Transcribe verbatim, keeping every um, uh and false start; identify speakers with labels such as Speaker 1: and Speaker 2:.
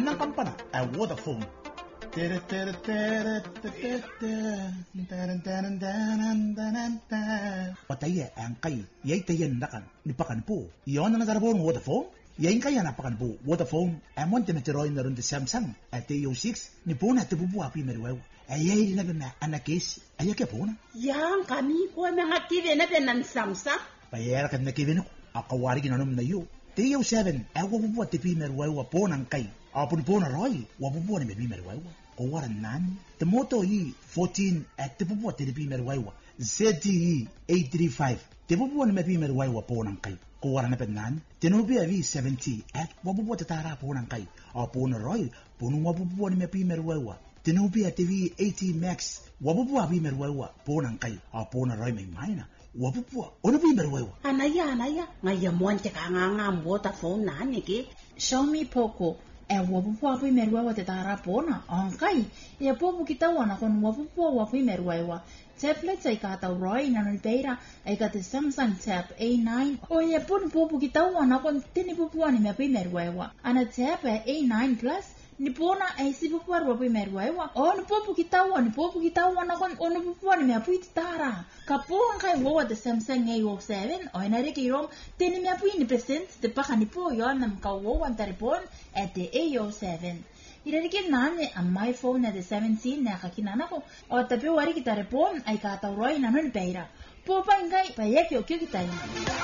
Speaker 1: Anang kampana a Vodafone. Pataya ang kay yay tayan nakan nipakan po. Iyon na nazarabon Vodafone. Yain kaya napakan po Vodafone amon tinatiroy na rin di Samsung at T O six ni po na tibubuha pi meriwew. Ayay na na anakis ayake po na.
Speaker 2: Yang kami po mga kive na ng Samsung.
Speaker 1: Payera kan nakivin ko. Akawari ginanom na yu. T O seven awa bubuha ti pi meriwew po nang kay. Apun po na roy wabubuha ni pi meriwew. Kawaran nan, Temoto E fourteen at tipupuwa tinipimer waiwa, Z T E eight thirty-five, tipupuwa ni mepimer waiwa po ng kay. Kawaran na nan, Tenobia V seventy at wabubuwa tatara po ng kay. O po na roy, punong wabubuwa ni mepimer waiwa. Tenobia T V eighty Max, wabubuwa pimer waiwa po ng kay. O po na roy may maina. Wabubuwa, o na pimer waiwa.
Speaker 2: Anaya, anaya, ngayon te ka nga nga Vodafone na niki.
Speaker 3: Xiaomi Poco. E wapupuwa pi merwewa te tara pona angkai e popu kita wana kon wapupuwa wa pi merwewa tablet ai kata roi na npeira ai kata Samsung Tab A nine o e pun popu kita wana kon tini pupuwa ni me pi merwewa ana Tab A nine Plus ni pona ai si pupuwa wa pi merwewa o ni popu kita wana popu kita wana kon o ni pupuwa ni me pi tara kapo angkai wa te Samsung A O seven o ina reki rom tini me pi ni present te paka ni po yo nam ka wo wan taripon at the A O seven. Irarikin nane ang my phone at the seventeen na kakinana ko o tapi wari kita repon ay katawroy na nun pera. Po pa ingay payek yo kyo kita yun.